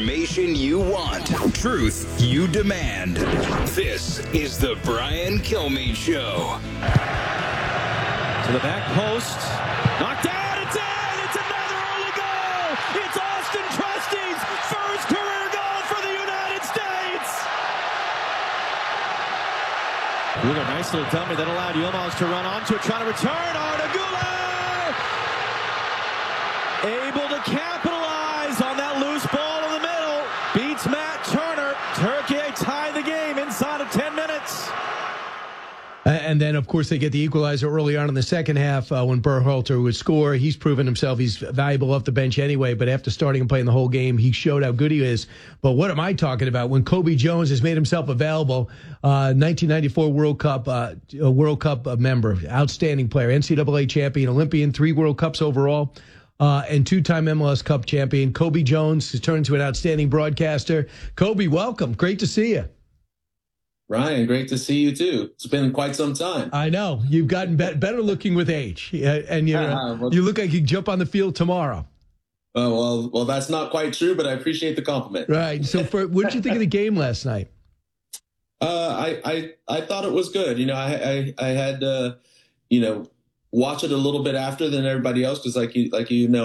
information you want, truth you demand. This is the Brian Kilmeade Show. To the back post. Knocked down. It's in. It's another early goal. It's Austin Trusty's first career goal for the United States. Wheeler, nice little dummy that allowed Yilmaz to run onto it, trying to return. Arda Güler able to capitalize on that loose ball in the middle. Beats Matt Turner. Turkey tie the game inside of 10 minutes. And then, of course, they get the equalizer early on in the second half when Berhalter would score. He's proven himself. He's valuable off the bench anyway, but after starting and playing the whole game, he showed how good he is. But what am I talking about? When Kobe Jones has made himself available, 1994 World Cup member, outstanding player, NCAA champion, Olympian, 3 World Cups overall, and 2-time MLS Cup champion. Kobe Jones has turned into an outstanding broadcaster. Kobe, welcome. Great to see you. Ryan, great to see you too. It's been quite some time. I know. You've gotten better looking with age. And you look like you can jump on the field tomorrow. Well, that's not quite true, but I appreciate the compliment. Right. So what did you think of the game last night? I thought it was good. I had watch it a little bit after than everybody else because like you know